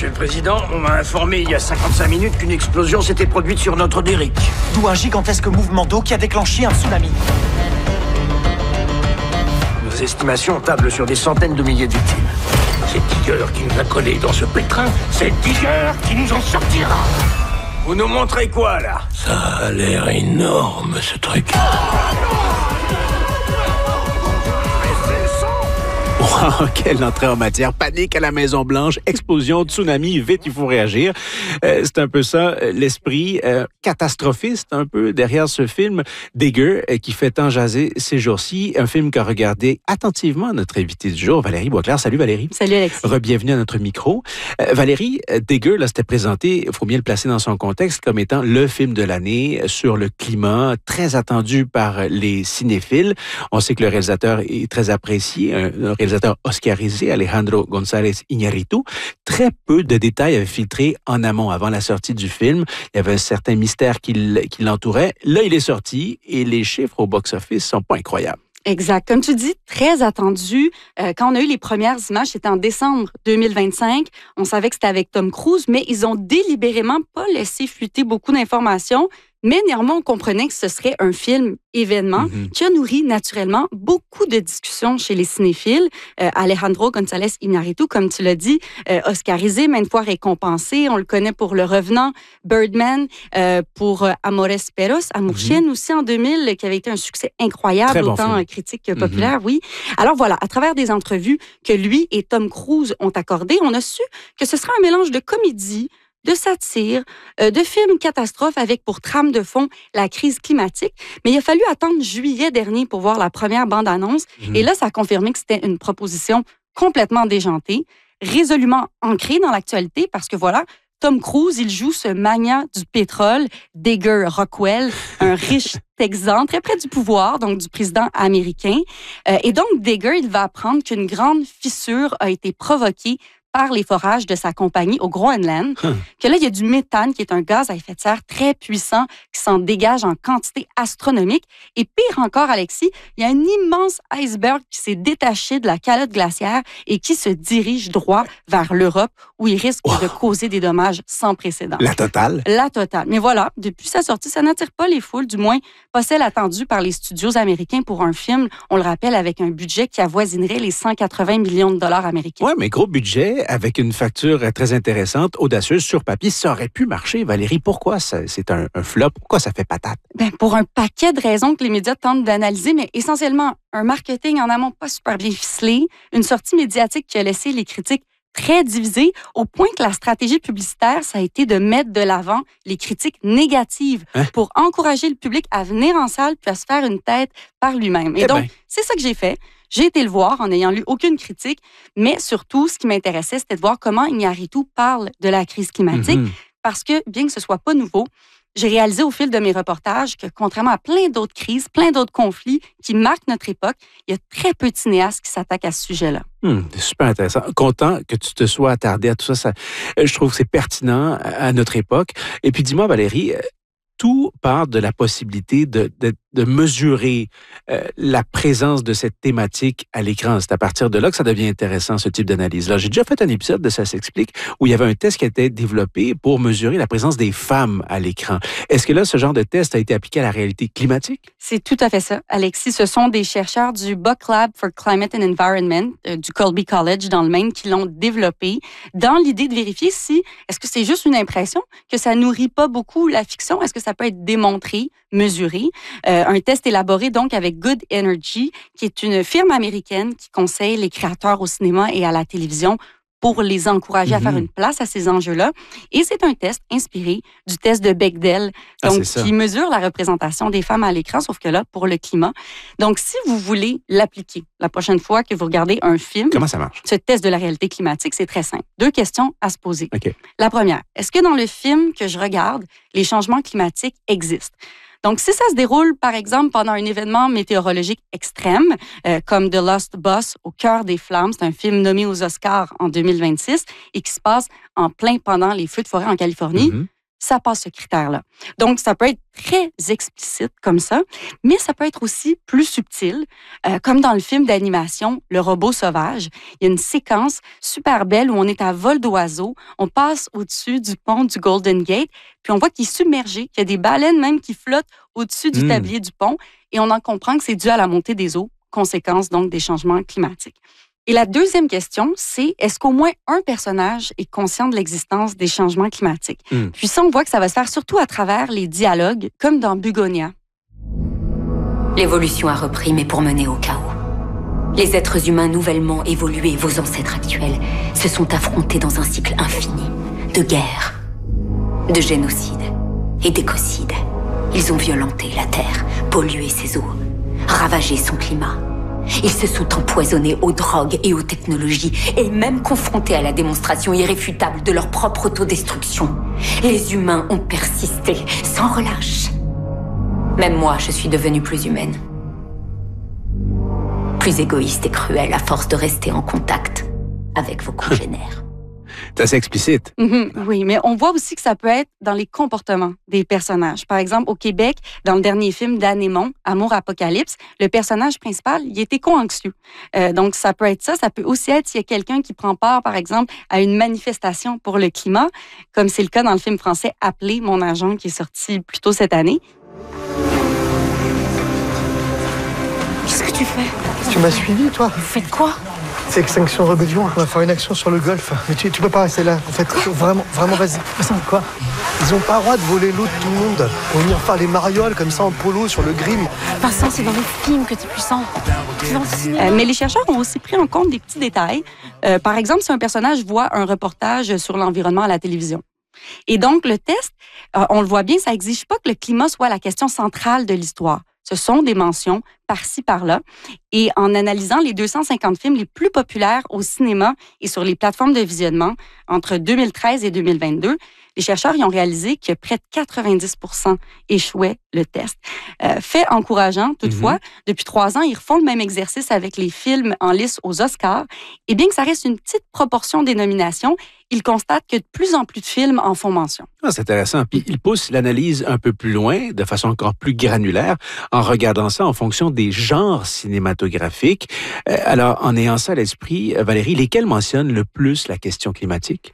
Monsieur le Président, on m'a informé il y a 55 minutes qu'une explosion s'était produite sur notre derrick. D'où un gigantesque mouvement d'eau qui a déclenché un tsunami. Nos estimations tablent sur des centaines de milliers de victimes. C'est Tiger qui nous a collés dans ce pétrin. C'est Tiger qui nous en sortira. Vous nous montrez quoi, là? Ça a l'air énorme, ce truc. Wow, quelle entrée en matière. Panique à la Maison-Blanche, explosion, tsunami, vite, il faut réagir. C'est un peu ça, l'esprit catastrophiste un peu derrière ce film Digger qui fait tant jaser ces jours-ci. Un film qu'a regardé attentivement notre invité du jour, Valérie Boisclair. Salut Valérie. Salut Alexis. Rebienvenue à notre micro. Valérie, Digger, là, c'était présenté, il faut bien le placer dans son contexte, comme étant le film de l'année sur le climat, très attendu par les cinéphiles. On sait que le réalisateur est très apprécié, un réalisateur oscarisé, Alejandro González Iñárritu. Très peu de détails avaient filtré en amont, avant la sortie du film. Il y avait un certain mystère qui l'entourait. Là, il est sorti et les chiffres au box-office sont pas incroyables. Exact. Comme tu dis, très attendu. Quand on a eu les premières images, c'était en décembre 2025. On savait que c'était avec Tom Cruise, mais ils ont délibérément pas laissé fuiter beaucoup d'informations. Mais néanmoins, on comprenait que ce serait un film événement qui a nourri naturellement beaucoup de discussions chez les cinéphiles. Alejandro González Iñárritu, comme tu l'as dit, oscarisé, maintes fois récompensé. On le connaît pour Le Revenant, Birdman, pour Amores Perros, Amour Chienne aussi en 2000, qui avait été un succès incroyable, bon autant film. critique que populaire, oui. Alors voilà, à travers des entrevues que lui et Tom Cruise ont accordées, on a su que ce serait un mélange de comédie, de satire, de films catastrophes avec pour trame de fond la crise climatique. Mais il a fallu attendre juillet dernier pour voir la première bande-annonce. Et là, ça a confirmé que c'était une proposition complètement déjantée, résolument ancrée dans l'actualité parce que voilà, Tom Cruise, il joue ce magnat du pétrole, Digger Rockwell, un riche Texan, très près du pouvoir, donc du président américain. Et donc, Digger, il va apprendre qu'une grande fissure a été provoquée par les forages de sa compagnie au Groenland, que là, il y a du méthane, qui est un gaz à effet de serre très puissant, qui s'en dégage en quantité astronomique. Et pire encore, Alexis, il y a un immense iceberg qui s'est détaché de la calotte glaciaire et qui se dirige droit vers l'Europe, où il risque de causer des dommages sans précédent. La totale. La totale. Mais voilà, depuis sa sortie, ça n'attire pas les foules, du moins pas celle attendue par les studios américains pour un film, on le rappelle, avec un budget qui avoisinerait les 180 millions de dollars américains. Oui, mais gros budget, avec une facture très intéressante, audacieuse, sur papier, ça aurait pu marcher. Valérie, pourquoi c'est un flop? Pourquoi ça fait patate? Ben, pour un paquet de raisons que les médias tentent d'analyser, mais essentiellement un marketing en amont pas super bien ficelé, une sortie médiatique qui a laissé les critiques très divisées, au point que la stratégie publicitaire, ça a été de mettre de l'avant les critiques négatives pour encourager le public à venir en salle puis à se faire une tête par lui-même. Et donc, c'est ça que j'ai fait. J'ai été le voir en n'ayant lu aucune critique, mais surtout, ce qui m'intéressait, c'était de voir comment Iñárritu parle de la crise climatique, parce que, bien que ce soit pas nouveau, j'ai réalisé au fil de mes reportages que, contrairement à plein d'autres crises, plein d'autres conflits qui marquent notre époque, il y a très peu de cinéastes qui s'attaquent à ce sujet-là. C'est super intéressant. Content que tu te sois attardé à tout ça. Je trouve que c'est pertinent à notre époque. Et puis, dis-moi, Valérie, tout part de la possibilité de mesurer la présence de cette thématique à l'écran. C'est à partir de là que ça devient intéressant, ce type d'analyse-là. J'ai déjà fait un épisode de Ça s'explique où il y avait un test qui a été développé pour mesurer la présence des femmes à l'écran. Est-ce que là, ce genre de test a été appliqué à la réalité climatique? C'est tout à fait ça, Alexis. Ce sont des chercheurs du Buck Lab for Climate and Environment du Colby College dans le Maine qui l'ont développé dans l'idée de vérifier si, est-ce que c'est juste une impression, que ça nourrit pas beaucoup la fiction? Est-ce que ça peut être démontré, mesuré? Un test élaboré donc avec Good Energy, qui est une firme américaine qui conseille les créateurs au cinéma et à la télévision pour les encourager à faire une place à ces enjeux-là. Et c'est un test inspiré du test de Bechdel, donc qui mesure la représentation des femmes à l'écran, sauf que là, pour le climat. Donc, si vous voulez l'appliquer la prochaine fois que vous regardez un film, comment ça marche? Ce test de la réalité climatique, c'est très simple. 2 questions à se poser. Okay. La première, est-ce que dans le film que je regarde, les changements climatiques existent? Donc, si ça se déroule, par exemple, pendant un événement météorologique extrême, comme The Lost Boss au cœur des flammes, c'est un film nommé aux Oscars en 2026 et qui se passe en plein pendant les feux de forêt en Californie, ça passe ce critère-là. Donc, ça peut être très explicite comme ça, mais ça peut être aussi plus subtil, comme dans le film d'animation Le robot sauvage. Il y a une séquence super belle où on est à vol d'oiseau, on passe au-dessus du pont du Golden Gate, puis on voit qu'il est submergé, qu'il y a des baleines même qui flottent au-dessus du tablier du pont, et on en comprend que c'est dû à la montée des eaux, conséquence donc des changements climatiques. Et la deuxième question, c'est est-ce qu'au moins un personnage est conscient de l'existence des changements climatiques? Puis ça, on voit que ça va se faire surtout à travers les dialogues, comme dans Bugonia. L'évolution a repris, mais pour mener au chaos. Les êtres humains nouvellement évolués, vos ancêtres actuels, se sont affrontés dans un cycle infini de guerre, de génocide et d'écocide. Ils ont violenté la Terre, pollué ses eaux, ravagé son climat. Ils se sont empoisonnés aux drogues et aux technologies et même confrontés à la démonstration irréfutable de leur propre autodestruction. Les humains ont persisté sans relâche. Même moi, je suis devenue plus humaine. Plus égoïste et cruelle à force de rester en contact avec vos congénères. C'est assez explicite. Oui, mais on voit aussi que ça peut être dans les comportements des personnages. Par exemple, au Québec, dans le dernier film d'Anémon, Amour Apocalypse, le personnage principal, il est éco-anxieux. Donc, ça peut être ça. Ça peut aussi être s'il y a quelqu'un qui prend part, par exemple, à une manifestation pour le climat, comme c'est le cas dans le film français Appelé, mon agent, qui est sorti plus tôt cette année. Qu'est-ce que tu fais? Tu m'as suivi, toi? Vous faites quoi? C'est Extinction Rebellion. On va faire une action sur le golfe. Mais tu peux pas rester là. En fait, vraiment, vas-y. Quoi? Ils ont pas le droit de voler l'eau de tout le monde. On va venir faire les marioles comme ça en polo sur le green. Vincent, c'est dans les films que t'es puissant. Tu vas au cinéma. Mais les chercheurs ont aussi pris en compte des petits détails. Par exemple, si un personnage voit un reportage sur l'environnement à la télévision. Et donc, le test, on le voit bien, ça n'exige pas que le climat soit la question centrale de l'histoire. Ce sont des mentions par-ci, par-là. Et en analysant les 250 films les plus populaires au cinéma et sur les plateformes de visionnement entre 2013 et 2022, les chercheurs y ont réalisé que près de 90% échouaient le test. Fait encourageant, toutefois, depuis 3 ans, ils refont le même exercice avec les films en lice aux Oscars. Et bien que ça reste une petite proportion des nominations, ils constatent que de plus en plus de films en font mention. C'est intéressant. Puis ils poussent l'analyse un peu plus loin, de façon encore plus granulaire, en regardant ça en fonction des genres cinématographiques. Alors, en ayant ça à l'esprit, Valérie, lesquels mentionnent le plus la question climatique?